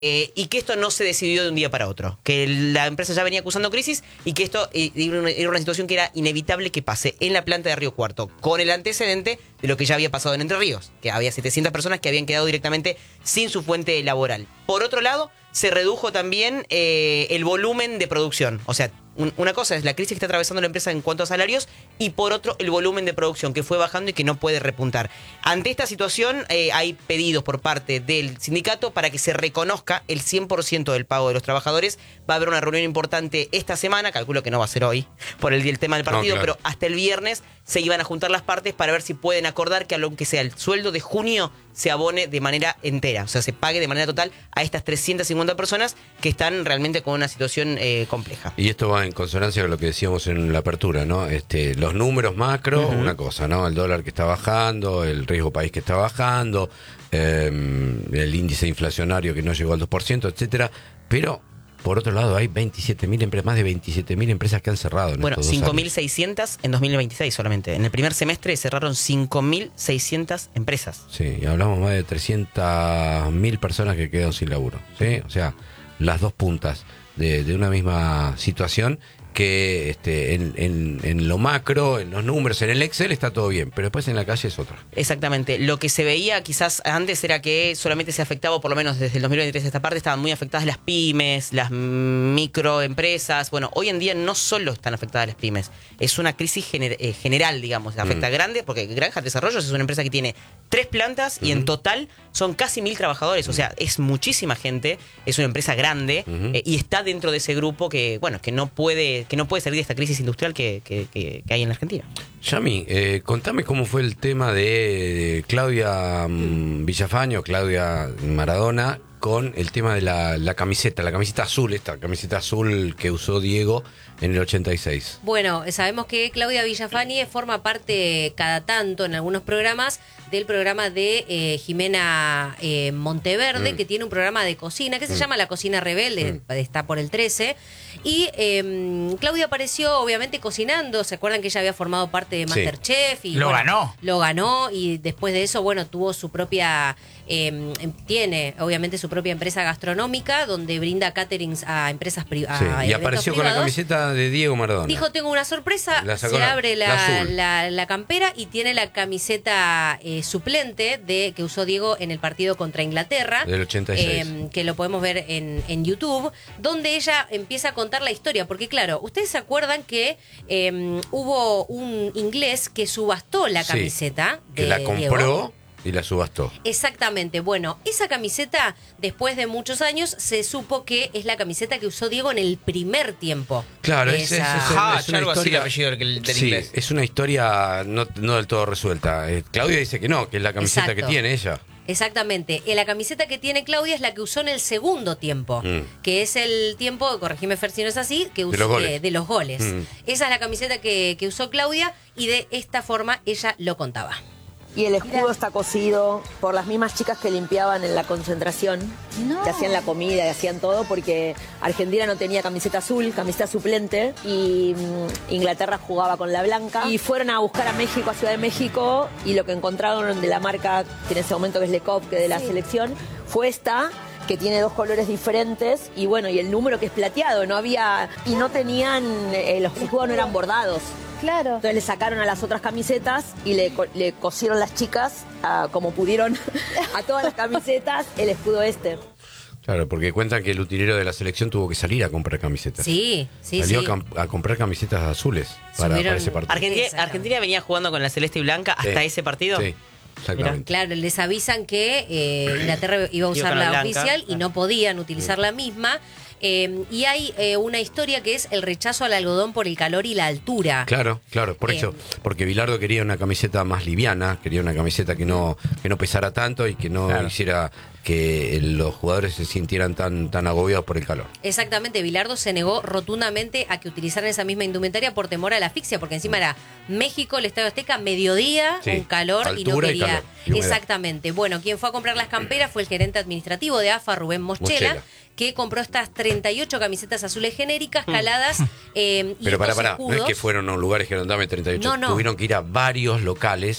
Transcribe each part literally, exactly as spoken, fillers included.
Eh, y que esto no se decidió de un día para otro, que la empresa ya venía acusando crisis y que esto eh, era, una, era una situación que era inevitable que pase en la planta de Río Cuarto, con el antecedente de lo que ya había pasado en Entre Ríos, que había setecientas personas que habían quedado directamente sin su fuente laboral. Por otro lado, se redujo también eh, el volumen de producción, o sea, un, una cosa es la crisis que está atravesando la empresa en cuanto a salarios y por otro el volumen de producción que fue bajando y que no puede repuntar. Ante esta situación eh, hay pedidos por parte del sindicato para que se reconozca el cien por ciento del pago de los trabajadores. Va a haber una reunión importante esta semana, calculo que no va a ser hoy por el, el tema del partido, no, claro. Pero hasta el viernes se iban a juntar las partes para ver si pueden acordar que aunque sea el sueldo de junio se abone de manera entera, o sea, se pague de manera total a estas trescientas cincuenta personas que están realmente con una situación eh, compleja. Y esto va en consonancia con lo que decíamos en la apertura, ¿no? Este, los números macro, uh-huh. Una cosa, ¿no? El dólar que está bajando, el riesgo país que está bajando, eh, el índice inflacionario que no llegó al dos por ciento, etcétera, pero por otro lado hay veintisiete mil empresas, más de veintisiete mil empresas que han cerrado. En bueno, cinco mil seiscientas en dos mil veintiséis solamente. En el primer semestre cerraron cinco mil seiscientas empresas. Sí, y hablamos más de trescientas mil personas que quedan sin laburo, ¿sí? O sea, las dos puntas de, de una misma situación que este, en, en, en lo macro, en los números, en el Excel está todo bien, pero después en la calle es otra. Exactamente. Lo que se veía quizás antes era que solamente se afectaba, por lo menos desde el dos mil veintitrés esta parte, estaban muy afectadas las pymes, las microempresas. Bueno, hoy en día no solo están afectadas las pymes, es una crisis gener eh, general, digamos, afecta mm. grande, porque Granja Desarrollos es una empresa que tiene tres plantas y uh-huh. en total son casi mil trabajadores, uh-huh. o sea, es muchísima gente, es una empresa grande uh-huh. eh, y está dentro de ese grupo que, bueno, que no puede que no puede salir de esta crisis industrial que, que, que, que hay en la Argentina. Yami, eh, contame cómo fue el tema de Claudia mm, Villafañe, Claudia Maradona, con el tema de la, la camiseta, la camiseta azul, esta camiseta azul que usó Diego en el ochenta y seis. Bueno, sabemos que Claudia Villafañe forma parte cada tanto en algunos programas del programa de eh, Jimena eh, Monteverde, mm. que tiene un programa de cocina que se mm. llama La Cocina Rebelde, mm. está por el trece. Y eh, Claudia apareció obviamente cocinando, ¿se acuerdan que ella había formado parte de MasterChef? Sí. Y, lo bueno, ganó. Lo ganó y después de eso, bueno, tuvo su propia, eh, tiene obviamente su propia empresa gastronómica donde brinda caterings a empresas privadas. Sí. Y apareció privados. Con la camiseta de Diego Maradona. Dijo, tengo una sorpresa, se la, abre la, la, la, la campera y tiene la camiseta eh, suplente de que usó Diego en el partido contra Inglaterra. Del ochenta y seis. Eh, que lo podemos ver en, en YouTube, donde ella empieza a contar la historia, porque claro, ustedes se acuerdan que eh, hubo un inglés que subastó la camiseta. Sí, que de la compró Diego. Y la subastó. Exactamente. Bueno, esa camiseta, después de muchos años, se supo que es la camiseta que usó Diego en el primer tiempo. Claro, es, es, es, ah, es una algo historia, así el apellido del, del sí, inglés. Es una historia no, no del todo resuelta. Eh, Claudia dice que no, que es la camiseta Exacto. que tiene ella. Exactamente. La camiseta que tiene Claudia es la que usó en el segundo tiempo, mm. que es el tiempo, corregime Fer si no es así, que usó, de los goles. Eh, de los goles. Mm. Esa es la camiseta que, que usó Claudia y de esta forma ella lo contaba. Y el escudo Mirá. está cosido por las mismas chicas que limpiaban en la concentración, no. que hacían la comida y hacían todo, porque Argentina no tenía camiseta azul, camiseta suplente, y mmm, Inglaterra jugaba con la blanca. Y fueron a buscar a México, a Ciudad de México, y lo que encontraron de la marca, que en ese momento que es Le Coq, que de la sí. selección, fue esta, que tiene dos colores diferentes, y bueno, y el número que es plateado, no había, y no tenían, eh, los escudos no eran bordados. Claro. Entonces le sacaron a las otras camisetas y le, le cosieron las chicas, uh, como pudieron, a todas las camisetas el escudo este. Claro, porque cuentan que el utilero de la selección tuvo que salir a comprar camisetas. Sí, sí, Salió sí. a, a comprar camisetas azules para, para ese partido. Argentina, Argentina venía jugando con la celeste y blanca hasta sí. ese partido. Sí. Exactamente. Claro, les avisan que eh, Inglaterra iba a usar la, la oficial y no podían utilizar sí. la misma. Eh, y hay eh, una historia que es el rechazo al algodón por el calor y la altura. Claro, claro, por eh, eso, porque Bilardo quería una camiseta más liviana, quería una camiseta que no, que no pesara tanto y que no claro. hiciera que los jugadores se sintieran tan, tan agobiados por el calor. Exactamente, Bilardo se negó rotundamente a que utilizaran esa misma indumentaria por temor a la asfixia, porque encima era México, el Estadio Azteca, mediodía, sí, un calor y no quería. Y calor, y exactamente. Bueno, quien fue a comprar las camperas fue el gerente administrativo de A F A, Rubén Moschela, Moschela. que compró estas treinta y ocho camisetas azules genéricas caladas. Eh, Pero para, para, no es que fueron a un lugar y dijeron dame treinta y ocho, no, no. tuvieron que ir a varios locales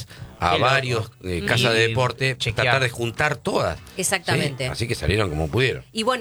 a Qué varios loco. eh, casas Y de deporte, chequear. tratar de juntar todas. Exactamente. Sí, así que salieron como pudieron. Y bueno,